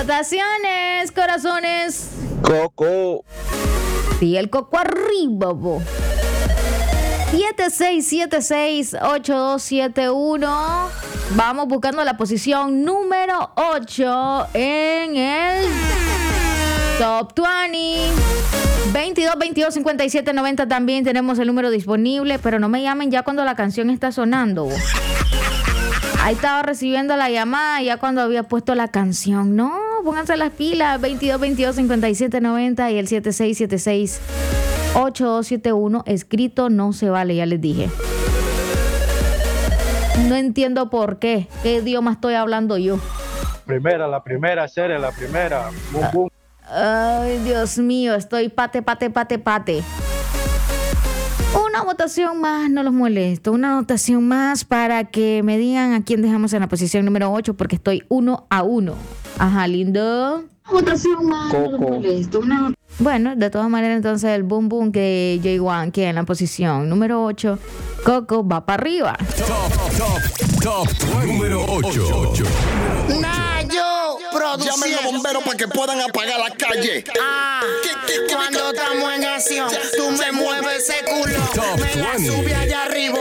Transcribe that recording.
Votaciones, corazones. Coco. Y el coco arriba, bo. 76768271. Vamos buscando la posición número 8 en el Top 20. 22 22 57 90 también tenemos el número disponible, pero no me llamen ya cuando la canción está sonando. Ahí estaba recibiendo la llamada ya cuando había puesto la canción. No, pónganse las pilas. 22 22 57 90 y el 7676 8271. Escrito no se vale, ya les dije. No entiendo por qué. ¿Qué idioma estoy hablando yo? La primera serie, la primera. Boom, boom. Ay, Dios mío, estoy pate. Una votación más, no los molesto. Una votación más para que me digan a quién dejamos en la posición número 8, porque estoy 1-1. Ajá, lindo. Votación más, no los molesto. Bueno, de todas maneras, entonces el boom boom que J1 queda en la posición número 8. Coco va para arriba. Top número 8. Nayo, producción. Llamen a los bomberos para que puedan apagar la calle. Cuando estamos en acción, tú me mueves ese culo. Top Me la 20. sube allá arriba